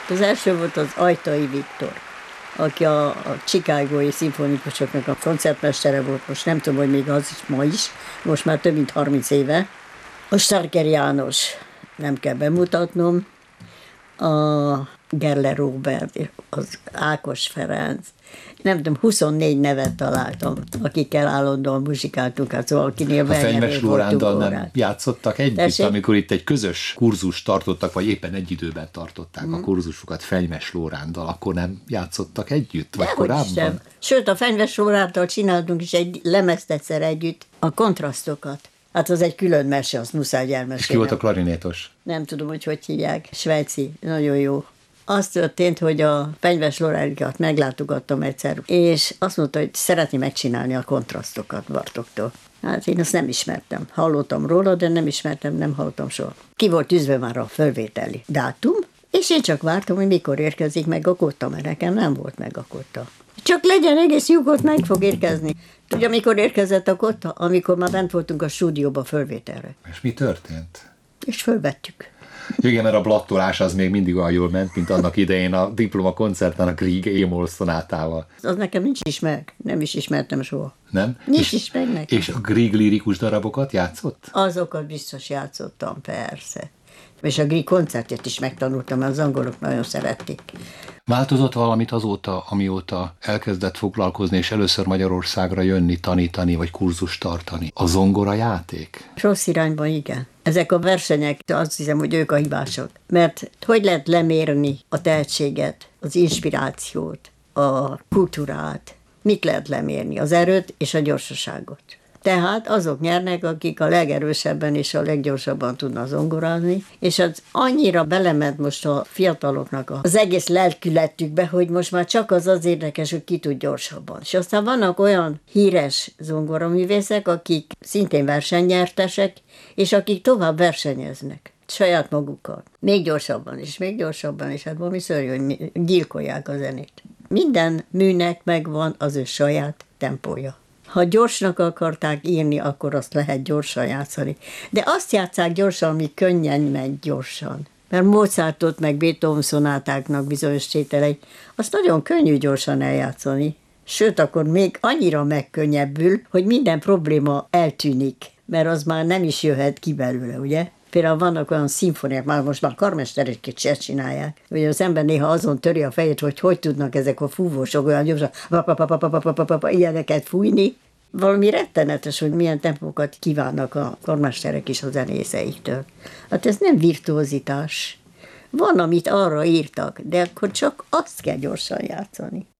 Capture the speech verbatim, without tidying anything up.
Az első volt az Ajtai Viktor, aki a, a chicagói szimfonikusoknak a koncertmestere volt, most nem tudom, hogy még az is ma is, most már több mint harminc éve. A Starker János, nem kell bemutatnom, a Geller Róbert, az Ákos Ferenc, nem tudom, huszonnégy nevet találtam, akikkel állandóan muzsikáltunk, hát szóval akinél a Fenyves Lórándal nem órát. játszottak együtt, Tessék? Amikor itt egy közös kurzust tartottak, vagy éppen egy időben tartották hmm. a kurzusokat Fenyves Lórándal, akkor nem játszottak együtt? Vagy Dehogy korábban? Sem. Sőt, a Fenyves Lórándal csináltunk is egy lemezt egyszer együtt, a kontrasztokat. Hát az egy külön mese, az muszáj elmesélni. És ki volt a klarinétos? Nem tudom, hogy hogy hívják. Svájci, nagyon jó. Az történt, hogy a Fenyves Lórándot meglátogattam egyszer, és azt mondta, hogy szeretné megcsinálni a kontrasztokat Bartóktól. Hát én azt nem ismertem. Hallottam róla, de nem ismertem, nem hallottam soha. Ki volt tűzve már a fölvételi dátum, és én csak vártam, hogy mikor érkezik meg a kotta, mert nekem nem volt meg a kotta. Csak legyen egész nyugodt, meg fog érkezni. Tudja, amikor érkezett a kotta? Amikor már bent voltunk a stúdióba fölvételre. És mi történt? És fölvettük. Igen, mert a blattolás az még mindig olyan jól ment, mint annak idején a diploma koncerten a Grieg E-moll szonátával. Az nekem nincs is meg, nem is ismertem soha. Nem? Nincs és, is meg nekem. És a Grieg lirikus darabokat játszott? Azokat biztos játszottam, persze. És a Grieg koncertjét is megtanultam, mert az angolok nagyon szerették. Változott valamit azóta, amióta elkezdett foglalkozni, és először Magyarországra jönni, tanítani, vagy kurzust tartani? A zongora játék? Rossz irányban, igen. Ezek a versenyek, azt hiszem, hogy ők a hibások. Mert hogy lehet lemérni a tehetséget, az inspirációt, a kultúrát? Mit lehet lemérni? Az erőt és a gyorsaságot. Tehát azok nyernek, akik a legerősebben és a leggyorsabban tudnak zongorázni, és az annyira belement most a fiataloknak az egész lelkületükbe, hogy most már csak az az érdekes, hogy ki tud gyorsabban. És aztán vannak olyan híres zongoraművészek, akik szintén versenynyertesek, és akik tovább versenyeznek saját magukkal. Még gyorsabban is, még gyorsabban is, hát valami szörnyű, hogy gyilkolják a zenét. Minden műnek megvan az ő saját tempója. Ha gyorsnak akarták írni, akkor azt lehet gyorsan játszani. De azt játsszák gyorsan, ami könnyen megy gyorsan. Mert Mozartot meg Beethoven szonátáknak bizonyos tételei, azt nagyon könnyű gyorsan eljátszani. Sőt, akkor még annyira megkönnyebbül, hogy minden probléma eltűnik, mert az már nem is jöhet ki belőle, ugye? Például vannak olyan szimfoniák, már most már karmestereket se csinálják, hogy az ember néha azon töri a fejét, hogy hogy tudnak ezek a fúvósok olyan gyorsan ilyeneket fújni. Valami rettenetes, hogy milyen tempókat kívánnak a karmesterek is a zenészeiktől. Hát ez nem virtuózitás. Van, amit arra írtak, de akkor csak azt kell gyorsan játszani.